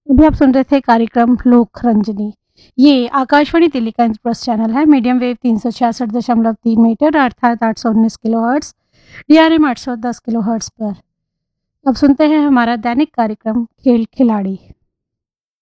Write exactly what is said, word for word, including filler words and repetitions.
अभी आप सुन रहे थे कार्यक्रम लोक रंजनी। ये आकाशवाणी दिल्ली का एक्सप्रेस चैनल है, मीडियम वेव तीन सौ छियासठ दशमलव तीन मीटर अर्थात आठ सौ उन्नीस किलो हर्ट्स, डीआरएम आठ सौ दस किलो हर्ट्स पर। अब सुनते हैं हमारा दैनिक कार्यक्रम खेल खिलाड़ी।